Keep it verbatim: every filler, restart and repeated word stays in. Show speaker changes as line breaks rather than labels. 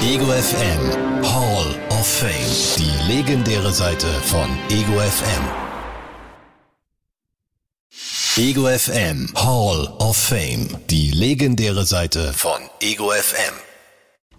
Ego F M Hall of Fame. Die legendäre Seite von Ego F M. Ego F M Hall of Fame. Die legendäre Seite von Ego F M.